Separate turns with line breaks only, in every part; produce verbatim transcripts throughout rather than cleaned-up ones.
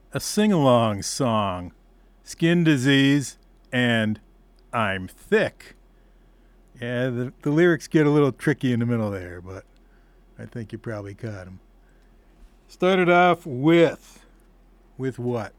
a sing-along song, Skin Disease and I'm Thick. Yeah, the, the lyrics get a little tricky in the middle there, but I think you probably caught them. Started off with, with what?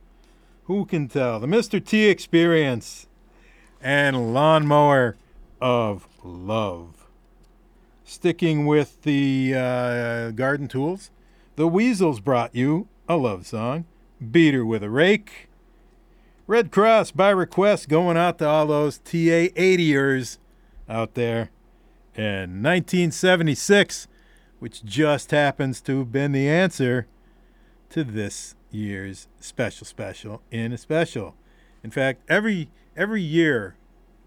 Who can tell? The Mister T Experience and Lawnmower of Love. Sticking with the uh, garden tools, the Weasels brought you a love song, Beat Her with a Rake. Red Cross by request going out to all those T A eighty-ers out there. And nineteen seventy-six, which just happens to have been the answer to this year's special special in a special. In fact, every every year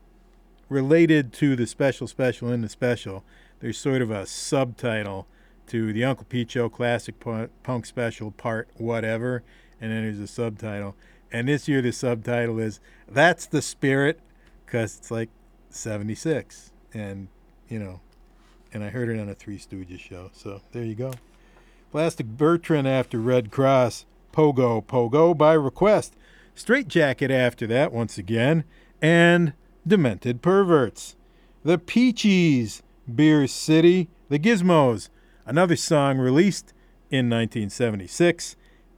related to the special special in the special, there's sort of a subtitle to the Uncle Pete Show Classic Punk Special Part Whatever, and then there's a subtitle. And this year the subtitle is That's the Spirit, because it's like seventy-six. And, you know, and I heard it on a Three Stooges show, so there you go. Plastic Bertrand after Red Cross, Pogo Pogo by request. Straight Jacket after that once again, and Demented Perverts. The Peaches, Beer City, The Gizmos, another song released in nineteen seventy-six,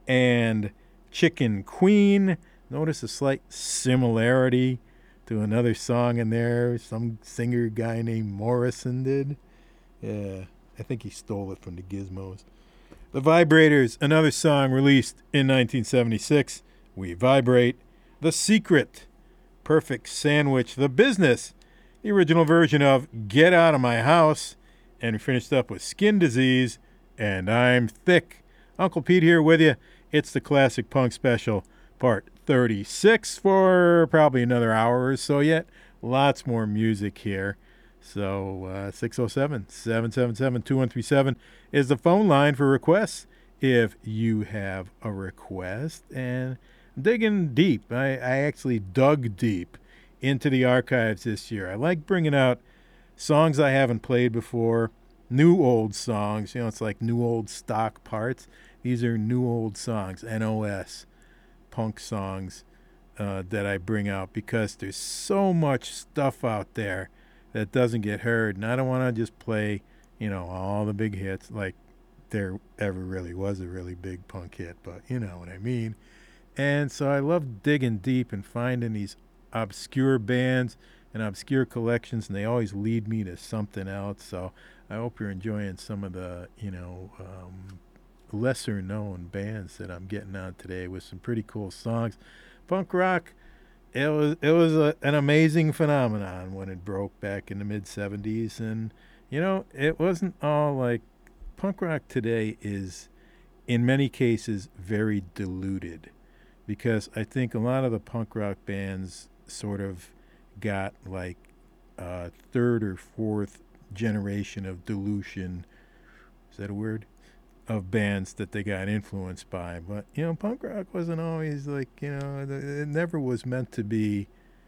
and Chicken Queen. Notice a slight similarity to another song in there. Some singer guy named Morrison did. Yeah, I think he stole it from the Gizmos. The Vibrators, another song released in nineteen seventy-six. We Vibrate. The Secret, Perfect Sandwich. The Business, the original version of Get Out of My House. And we finished up with Skin Disease and I'm Thick. Uncle Pete here with you. It's the Classic Punk Special, part thirty-six, for probably another hour or so yet. Lots more music here. So uh, six oh seven, seven seven seven, two one three seven is the phone line for requests if you have a request. And I'm digging deep. I, I actually dug deep into the archives this year. I like bringing out songs I haven't played before, new old songs. You know, it's like new old stock parts. These are new old songs, N O S, punk songs uh, that I bring out because there's so much stuff out there that doesn't get heard. And I don't want to just play, you know, all the big hits like there ever really was a really big punk hit, but you know what I mean. And so I love digging deep and finding these obscure bands and obscure collections, and they always lead me to something else. So I hope you're enjoying some of the, you know, um, lesser known bands that I'm getting on today with some pretty cool songs. Punk rock, it was it was a, an amazing phenomenon when it broke back in the mid seventies, and you know, it wasn't all like punk rock today is in many cases very diluted, because I think a lot of the punk rock bands sort of got like a third or fourth generation of dilution. Is that a word? Of bands that they got influenced by. But, you know, punk rock wasn't always like, you know, it never was meant to be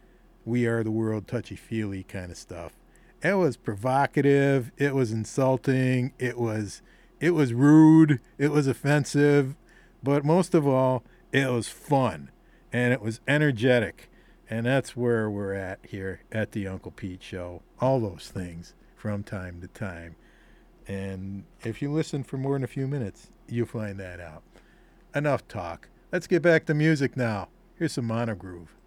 We Are the World touchy-feely kind of stuff. It was provocative, it was insulting, it was it was rude, it was offensive, but most of all, it was fun, and it was energetic. And that's where we're at here at the Uncle Pete Show. All those things from time to time. And if you listen for more than a few minutes, you'll find that out. Enough talk. Let's get back to music now. Here's some Monogroove.